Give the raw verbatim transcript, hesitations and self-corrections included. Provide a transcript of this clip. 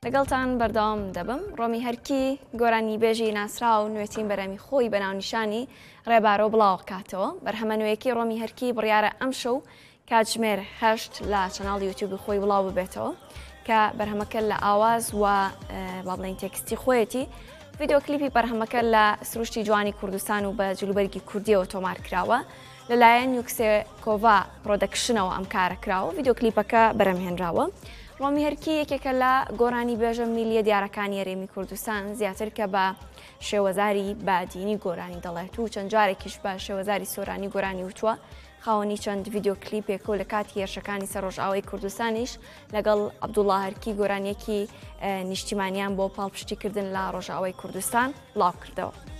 لەگەڵتان بەردەوام دەبم. ڕۆمی هەرکی گۆرانی بێژی ناسرا و نوێترین بەرەمی خۆی بەناونیشانی ڕێبارۆ بڵاو کاتەوە. بەرهەمە نوێیەکی ڕۆمی هەرکی بڕیارە ئەم شەو کاتژمێر هەشت لە چەناڵ یوتیوبی خۆی بڵاو ببێتەوە کە بەرهەمەکە لە ئاواز و با بڵێن تێکستی خۆیەتی ڤیدیۆ کلیپی بەرهەمەکە لە سروشتی جوانی کوردستان و بە جلوبەرگی کوردیەوە تۆمار کراوە لەلایەن یوکسێ کۆڤا پرۆدەکشنەوە ئەم کارە کراوە. ڤیدیۆ کلیپەکە بەرەمهێنراوە. ڕۆمی هەرکی یەکێکە لە گۆرانی بێژە میلیە دیارەکانی هەرێمی کوردستان، زیاتر کە بە شێوەزاری بادینی گۆرانی دەڵێت و چەند جارێکیش بە شێوەزاری سۆرانی گۆرانی وتووە. خاوەنی چەند ڤیدیۆ کلیپێک و لە کاتی هێرشەکانی سەرڕۆژئاوای کوردستانیش لەگەڵ عەبدوڵڵا هەرکی گۆرانیەکی نیشتیمانیان بۆ پاڵپشتیکردن لە ڕۆژئاوای کوردستان بڵاو کردەوە.